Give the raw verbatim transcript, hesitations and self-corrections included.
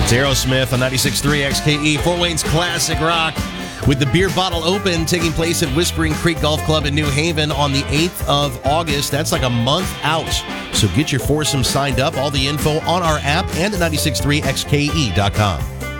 It's Aerosmith on ninety-six point three X K E, Fort Wayne's classic rock, with the Beer Bottle Open taking place at Whispering Creek Golf Club in New Haven on the eighth of August. That's like a month out. So get your foursome signed up. All the info on our app and at nine six three X K E dot com.